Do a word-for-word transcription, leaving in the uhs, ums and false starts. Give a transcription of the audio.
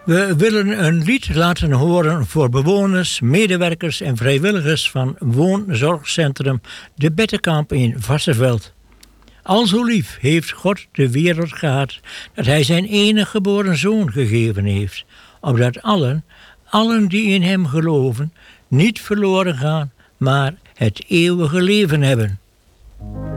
We willen een lied laten horen voor bewoners, medewerkers en vrijwilligers van woonzorgcentrum De Bettenkamp in Varsseveld. Al zo lief heeft God de wereld gehad dat hij zijn enige geboren zoon gegeven heeft, opdat allen, allen die in hem geloven, niet verloren gaan, maar het eeuwige leven hebben.